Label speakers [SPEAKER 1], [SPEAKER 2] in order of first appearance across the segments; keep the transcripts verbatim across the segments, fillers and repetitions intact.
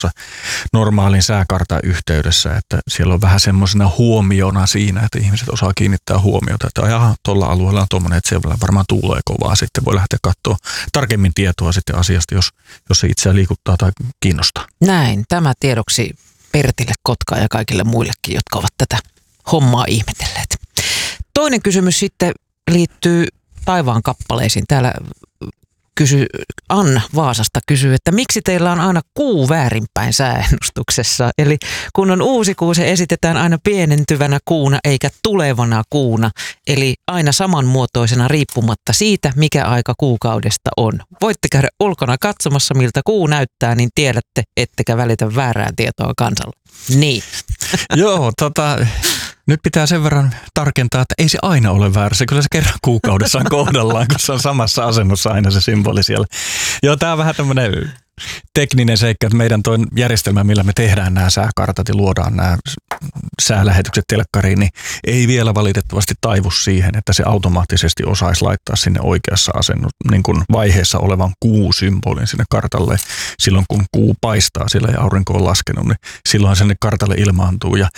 [SPEAKER 1] normaalin sääkartan yhteydessä, että siellä on vähän semmoisena huomiona siinä, että ihmiset osaa kiinnittää huomiota, että jaha, tuolla alueella on tuommoinen, että siellä varmaan tuulee kovaa, sitten voi lähteä katsoa tarkemmin tietoa sitten asiasta, jos, jos se itseä liikuttaa tai kiinnostaa.
[SPEAKER 2] Näin, tämä tiedoksi Pertille, Kotkaan ja kaikille muillekin, jotka ovat tätä hommaa ihmetelleet. Toinen kysymys sitten liittyy taivaan kappaleisiin. Täällä kysy, Anna Vaasasta kysyy, että miksi teillä on aina kuu väärinpäin sääennustuksessa? Eli kun on uusi kuu, se esitetään aina pienentyvänä kuuna eikä tulevana kuuna. Eli aina samanmuotoisena riippumatta siitä, mikä aika kuukaudesta on. Voitte käydä ulkona katsomassa, miltä kuu näyttää, niin tiedätte, ettekä välitä väärää tietoa kansalle. Niin.
[SPEAKER 1] Joo, tota... Nyt pitää sen verran tarkentaa, että ei se aina ole väärässä. Kyllä se kerran kuukaudessa on kohdallaan, kun se on samassa asennossa aina se symboli siellä. Joo, tämä on vähän tämmöinen tekninen seikka, että meidän toi järjestelmä, millä me tehdään nämä sääkartat ja luodaan nämä säälähetykset telkkariin, niin ei vielä valitettavasti taivu siihen, että se automaattisesti osaisi laittaa sinne oikeassa asennossa, niin kuin vaiheessa olevan kuusymbolin sinne kartalle. Silloin kun kuu paistaa siellä ja aurinko on laskenut, niin silloin sinne kartalle ilmaantuu. Ja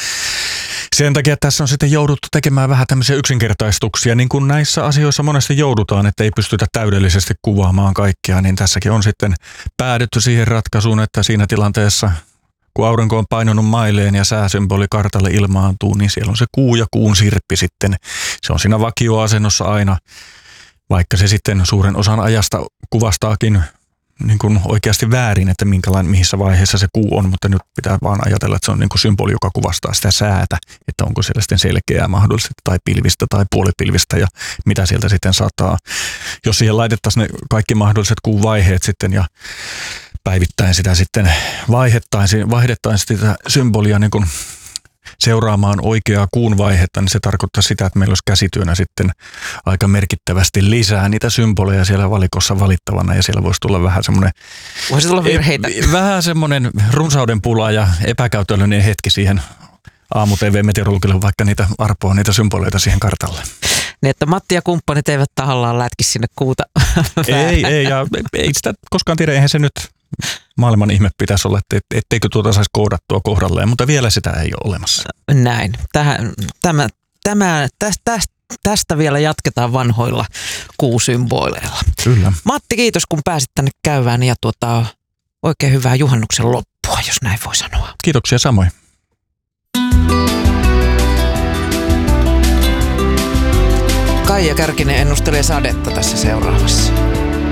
[SPEAKER 1] sen takia tässä on sitten jouduttu tekemään vähän tämmöisiä yksinkertaistuksia, niin kuin näissä asioissa monesti joudutaan, että ei pystytä täydellisesti kuvaamaan kaikkea, niin tässäkin on sitten päädytty siihen ratkaisuun, että siinä tilanteessa, kun aurinko on painunut maileen ja sääsymboli kartalle ilmaantuu, niin siellä on se kuu ja kuun sirppi sitten. Se on siinä vakioasennossa aina, vaikka se sitten suuren osan ajasta kuvastaakin niin kuin oikeasti väärin, että minkälainen, missä vaiheessa se kuu on, mutta nyt pitää vaan ajatella, että se on niin kuin symboli, joka kuvastaa sitä säätä, että onko siellä sitten selkeää mahdollisesti tai pilvistä tai puolipilvistä ja mitä sieltä sitten saattaa, jos siihen laitettaisiin ne kaikki mahdolliset kuun vaiheet sitten ja päivittäin sitä sitten vaihdettaisiin, vaihdettaisiin sitä symbolia niin kuin seuraamaan oikeaa kuun vaihetta, niin se tarkoittaa sitä, että meillä olisi käsityönä sitten aika merkittävästi lisää niitä symboleja siellä valikossa valittavana ja siellä voisi tulla vähän semmoinen
[SPEAKER 2] voisi tulla virheitä.
[SPEAKER 1] E, vähän semmoinen runsauden pula ja epäkäytöllinen hetki siihen aamu-T V-meteorologille, vaikka niitä arpoa niitä symboleita siihen kartalle.
[SPEAKER 2] Niin, että Matti ja kumppanit eivät tahallaan lätki sinne kuuta.
[SPEAKER 1] Ei, ei, ja ei sitä koskaan tiedä, eihän se nyt maailman ihme pitäisi olla, etteikö tuota saisi koodattua kohdalleen, mutta vielä sitä ei ole olemassa.
[SPEAKER 2] Näin. Tähän, tämä, tämä, tästä, tästä vielä jatketaan vanhoilla kuusymboleilla.
[SPEAKER 1] Kyllä.
[SPEAKER 2] Matti, kiitos kun pääsit tänne käymään ja tuota, oikein hyvää juhannuksen loppua, jos näin voi sanoa.
[SPEAKER 1] Kiitoksia samoin.
[SPEAKER 2] Kaija Kärkinen ennustelee sadetta tässä seuraavassa.